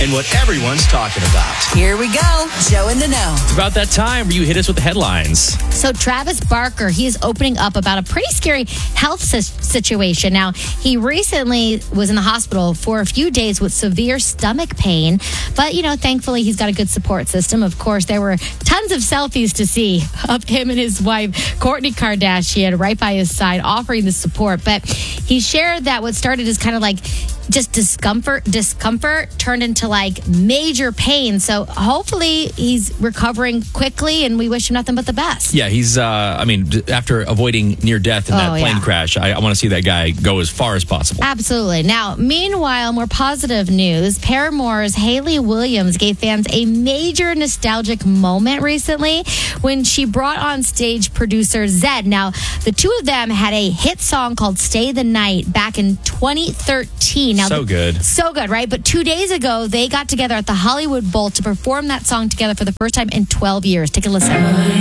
and what everyone's talking about. Here we go. Joe in the Know. It's about that time where you hit us with the headlines. So Travis Barker, he is opening up about a pretty scary health situation. Now, he recently was in the hospital for a few days with severe stomach pain. But, thankfully, he's got a good support system. Of course, there were tons of selfies to see of him and his wife, Kourtney Kardashian, right by his side, offering the support. But he shared that what started as kind of like just discomfort turned into like major pain. So hopefully he's recovering quickly, and we wish him nothing but the best. Yeah, he's, after avoiding near death in that plane crash, I want to see that guy go as far as possible. Absolutely. Now, meanwhile, more positive news. Paramore's Hayley Williams gave fans a major nostalgic moment recently when she brought on stage producer Zedd. Now, the two of them had a hit song called Stay the Night back in 2013. Now, so good. So good, right? But 2 days ago, they got together at the Hollywood Bowl to perform that song together for the first time in 12 years. Take a listen.